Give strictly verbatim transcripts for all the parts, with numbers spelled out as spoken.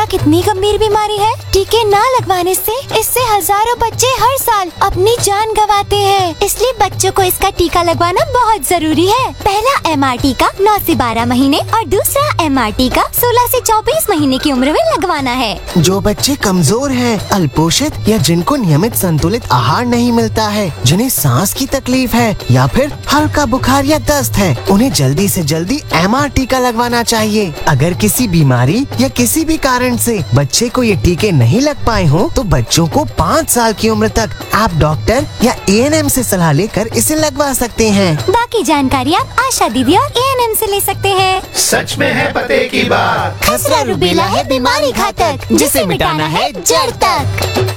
खतरा कितनी गंभीर बीमारी है। टीके न लगवाने से इससे हजारों बच्चे हर साल अपनी जान गंवाते हैं, इसलिए बच्चों को इसका टीका लगवाना बहुत जरूरी है। पहला एम आर टी का नौ से बारह महीने और दूसरा एम आर टी का सोलह से चौबीस महीने की उम्र में लगवाना है। जो बच्चे कमजोर हैं, अल्पोषित या जिनको नियमित संतुलित आहार नहीं मिलता है, जिन्हें सांस की तकलीफ है या फिर हल्का बुखार या दस्त है, उन्हें जल्दी से जल्दी एम आर टीका लगवाना चाहिए। अगर किसी बीमारी या किसी भी कारण से बच्चे को ये टीके नहीं लग पाए हो, तो बच्चों को पाँच साल की उम्र तक आप डॉक्टर या ए एन एम से सलाह लेकर इसे लगवा सकते हैं। बाकी जानकारी आप आशा दीदी और ए एन एम से ले सकते हैं। सच में है पते की बात। खसरा रूबेला है बीमारी घातक, जिसे मिटाना है जड़ तक।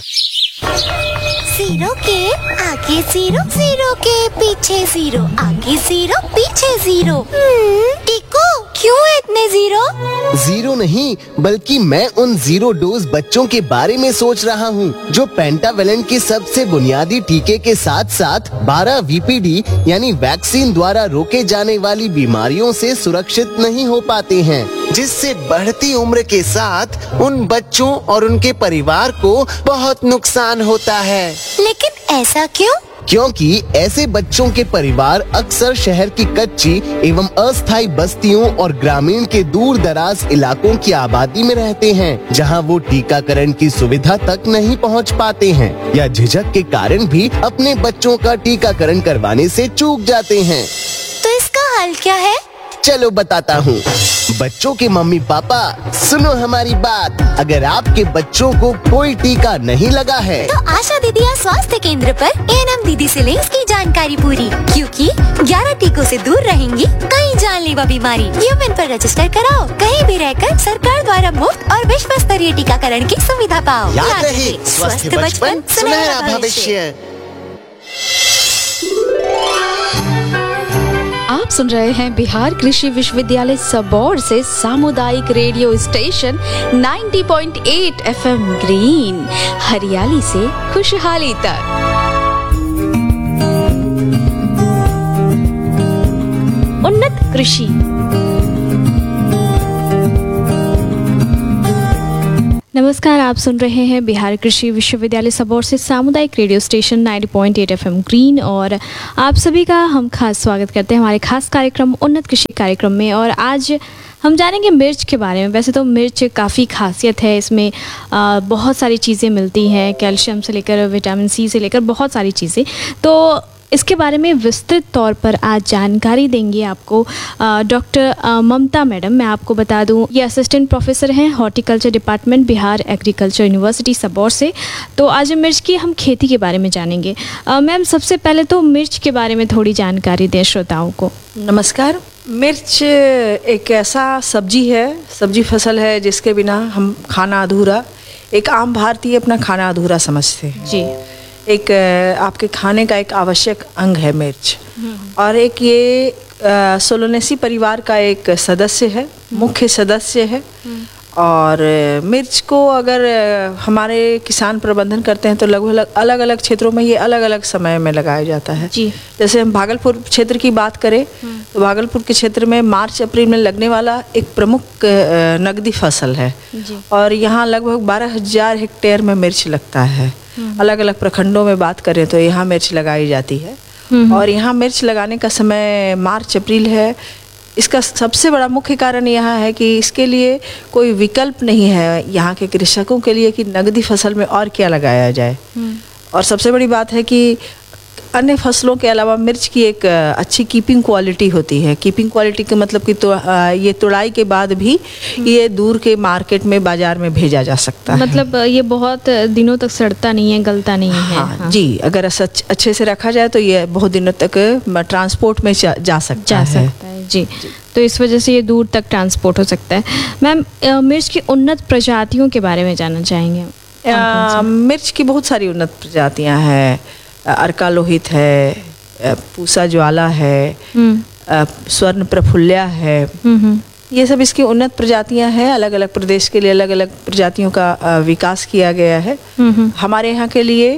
जीरो के आगे जीरो, जीरो के पीछे जीरो, आगे जीरो पीछे जीरो। टीको क्यों है इतने जीरो? जीरो नहीं, बल्कि मैं उन जीरो डोज बच्चों के बारे में सोच रहा हूँ, जो पेंटावेलेंट के सबसे बुनियादी टीके के साथ साथ बारह वी पी डी यानी वैक्सीन द्वारा रोके जाने वाली बीमारियों से सुरक्षित नहीं हो पाते हैं, जिससे बढ़ती उम्र के साथ उन बच्चों और उनके परिवार को बहुत नुकसान होता है। लेकिन ऐसा क्यों? क्योंकि ऐसे बच्चों के परिवार अक्सर शहर की कच्ची एवं अस्थायी बस्तियों और ग्रामीण के दूर दराज इलाकों की आबादी में रहते हैं, जहां वो टीकाकरण की सुविधा तक नहीं पहुंच पाते हैं या झिझक के कारण भी अपने बच्चों का टीकाकरण करवाने से चूक जाते हैं। तो इसका हल क्या है? चलो बताता हूँ। बच्चों के मम्मी पापा, सुनो हमारी बात। अगर आपके बच्चों को कोई टीका नहीं लगा है, तो आशा दीदी या स्वास्थ्य केंद्र पर ए एन एम दीदी से ले इसकी जानकारी पूरी, क्योंकि ग्यारह टीकों से दूर रहेंगी कई जानलेवा बीमारी। यूमिन पर रजिस्टर कराओ, कहीं भी रहकर सरकार द्वारा मुफ्त और विश्व स्तरीय टीकाकरण की सुविधा पाओ। याद रहे, स्वस्थ बचपन सुनहरा भविष्य। आप सुन रहे हैं बिहार कृषि विश्वविद्यालय सबौर से सामुदायिक रेडियो स्टेशन नब्बे पॉइंट आठ एफ एम ग्रीन, हरियाली से खुशहाली तक। उन्नत कृषि। नमस्कार, आप सुन रहे हैं बिहार कृषि विश्वविद्यालय सबौर से सामुदायिक रेडियो स्टेशन नब्बे पॉइंट आठ एफ एम ग्रीन, और आप सभी का हम खास स्वागत करते हैं हमारे खास कार्यक्रम उन्नत कृषि कार्यक्रम में। और आज हम जानेंगे मिर्च के बारे में। वैसे तो मिर्च काफ़ी खासियत है, इसमें आ, बहुत सारी चीज़ें मिलती हैं, कैल्शियम से लेकर विटामिन सी से लेकर बहुत सारी चीज़ें। तो इसके बारे में विस्तृत तौर पर आज जानकारी देंगे आपको डॉक्टर ममता मैडम। मैं आपको बता दूं, ये असिस्टेंट प्रोफेसर हैं horticulture department Bihar agriculture university Sabour से। तो आज मिर्च की हम खेती के बारे में जानेंगे। मैम, सबसे पहले तो मिर्च के बारे में थोड़ी जानकारी दें श्रोताओं को। नमस्कार। मिर्च एक ऐसा सब्जी है, सब्जी फसल है जिसके बिना हम खाना अधूरा, एक आम भारतीय अपना खाना अधूरा समझते हैं जी। एक आपके खाने का एक आवश्यक अंग है मिर्च, और एक ये सोलोनेसी परिवार का एक सदस्य है, मुख्य सदस्य है। और मिर्च को अगर हमारे किसान प्रबंधन करते हैं तो लगभग अलग अलग क्षेत्रों में ये अलग अलग समय में लगाया जाता है जी। जैसे हम भागलपुर क्षेत्र की बात करें तो भागलपुर के क्षेत्र में मार्च अप्रैल में लगने वाला एक प्रमुख नकदी फसल है जी। और यहाँ लगभग बारह हजार हेक्टेयर में मिर्च लगता है। अलग अलग प्रखंडों में बात करें तो यहाँ मिर्च लगाई जाती है, और यहाँ मिर्च लगाने का समय मार्च अप्रैल है। इसका सबसे बड़ा मुख्य कारण यह है कि इसके लिए कोई विकल्प नहीं है यहाँ के कृषकों के लिए कि नगदी फसल में और क्या लगाया जाए। और सबसे बड़ी बात है कि अन्य फसलों के अलावा मिर्च की एक अच्छी कीपिंग क्वालिटी होती है। कीपिंग क्वालिटी का मतलब कि तो ये तुड़ाई के बाद भी ये दूर के मार्केट में बाजार में भेजा जा सकता है। मतलब ये बहुत दिनों तक सड़ता नहीं है, गलता नहीं है। हाँ, हाँ। जी, अगर अच्छे से रखा जाए तो ये बहुत दिनों तक ट्रांसपोर्ट में जा, जा सकता जा है। सकता है जी। जी। तो इस वजह से ये दूर तक ट्रांसपोर्ट हो सकता है। मैम, मिर्च की उन्नत प्रजातियों के बारे में जानना चाहेंगे। मिर्च की बहुत सारी उन्नत प्रजातियाँ हैं। अर्का लोहित है, पूसा ज्वाला है, स्वर्ण प्रफुल्ल्या है, ये सब इसकी उन्नत प्रजातियां हैं। अलग अलग प्रदेश के लिए अलग अलग प्रजातियों का विकास किया गया है। हमारे यहाँ के लिए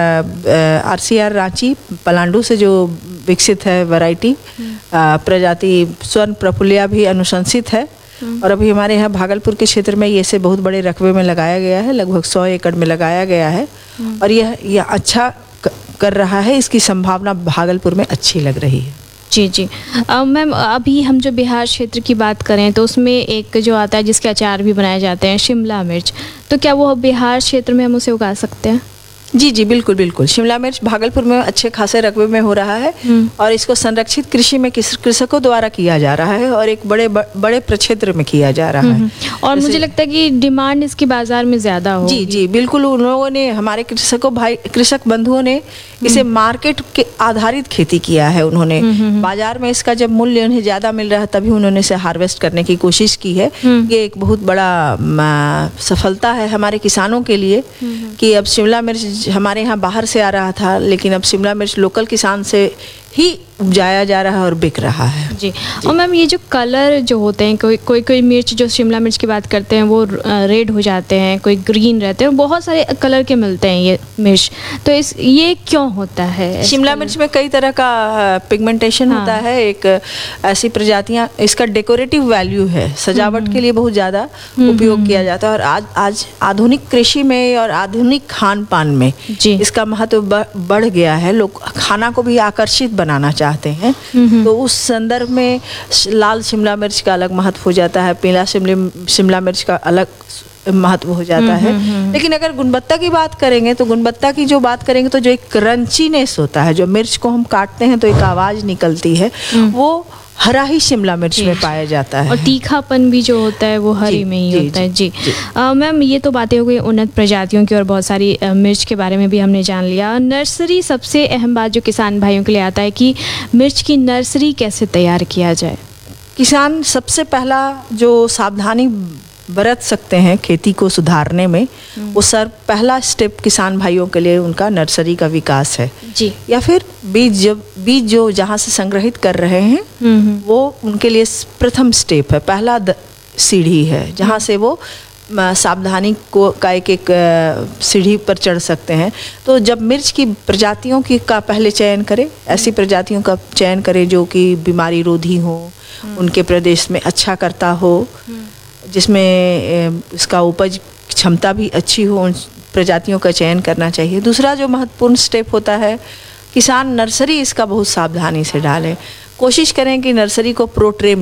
आर सी आर रांची पलांडू से जो विकसित है वैरायटी प्रजाति स्वर्ण प्रफुल्ल्या भी अनुशंसित है। और अभी हमारे यहाँ भागलपुर के क्षेत्र में ये से बहुत बड़े रकबे में लगाया गया है, लगभग सौ एकड़ में लगाया गया है और यह यह अच्छा क- कर रहा है। इसकी संभावना भागलपुर में अच्छी लग रही है। जी जी अ, मैम, अभी हम जो बिहार क्षेत्र की बात करें तो उसमें एक जो आता है जिसके अचार भी बनाए जाते हैं, शिमला मिर्च, तो क्या वो बिहार क्षेत्र में हम उसे उगा सकते हैं? जी जी बिल्कुल बिल्कुल। शिमला मिर्च भागलपुर में अच्छे खासे रकबे में हो रहा है और इसको संरक्षित कृषि में किस- कृषकों द्वारा किया जा रहा है और एक बड़े ब, बड़े प्रक्षेत्र में किया जा रहा है। और मुझे लगता है कि डिमांड इसकी बाजार में ज़्यादा हो। जी जी बिल्कुल। उन लोगों ने, हमारे कृषकों भाई कृषक बंधुओं ने इसे मार्केट के आधारित खेती किया है। उन्होंने बाजार में इसका जब मूल्य उन्हें ज़्यादा मिल रहा है तभी उन्होंने इसे हार्वेस्ट करने की कोशिश की है। ये एक बहुत बड़ा म, सफलता है हमारे किसानों के लिए कि अब शिमला मिर्च हमारे यहाँ बाहर से आ रहा था, लेकिन अब शिमला मिर्च लोकल किसान से ही उपजाया जा रहा है और बिक रहा है। जी, और मैम ये जो कलर जो होते हैं, कोई कोई कोई मिर्च, जो शिमला मिर्च की बात करते हैं वो रेड हो जाते हैं, कोई ग्रीन रहते हैं, बहुत सारे कलर के मिलते हैं ये मिर्च, तो इस ये क्यों होता है? शिमला मिर्च में कई तरह का पिगमेंटेशन हाँ। होता है। एक ऐसी प्रजातियां, इसका डेकोरेटिव वैल्यू है, सजावट के लिए बहुत ज़्यादा उपयोग किया जाता है और आज आज आधुनिक कृषि में और आधुनिक खान पान में जी। इसका महत्व ब- बढ़ गया है। लोग खाना को भी आकर्षित बनाना चाहते हैं, तो उस संदर्भ में श- लाल शिमला मिर्च का अलग महत्व हो जाता है, पीला शिमला शिमला मिर्च का अलग महत्व हो जाता है। लेकिन अगर गुणवत्ता की बात करेंगे तो गुणवत्ता की जो बात करेंगे तो जो एक क्रंचीनेस होता है, जो मिर्च को हम काटते हैं तो एक आवाज़ निकलती है, वो हरा ही शिमला मिर्च में पाया जाता है। और तीखापन भी जो होता है वो हरी जी, में ही जी, होता है। जी, जी, जी। अ, मैम, ये तो बातें हो गई उन्नत प्रजातियों की और बहुत सारी अ, मिर्च के बारे में भी हमने जान लिया। नर्सरी, सबसे अहम बात जो किसान भाइयों के लिए आता है कि मिर्च की नर्सरी कैसे तैयार किया जाए। किसान सबसे पहला जो सावधानी बरत सकते हैं खेती को सुधारने में, वो सर पहला स्टेप किसान भाइयों के लिए उनका नर्सरी का विकास है। जी। या फिर बीज जब बीज जो जहाँ से संग्रहित कर रहे हैं वो उनके लिए प्रथम स्टेप है, पहला द- सीढ़ी है जहाँ से वो म, सावधानी को का एक एक अ, सीढ़ी पर चढ़ सकते हैं। तो जब मिर्च की प्रजातियों की का पहले चयन करें, ऐसी प्रजातियों का चयन करें जो कि बीमारी रोधी हो, उनके प्रदेश में अच्छा करता हो, जिसमें इसका उपज क्षमता भी अच्छी हो, उन प्रजातियों का चयन करना चाहिए। दूसरा जो महत्वपूर्ण स्टेप होता है, किसान नर्सरी इसका बहुत सावधानी से डालें। कोशिश करें कि नर्सरी को प्रो ट्रे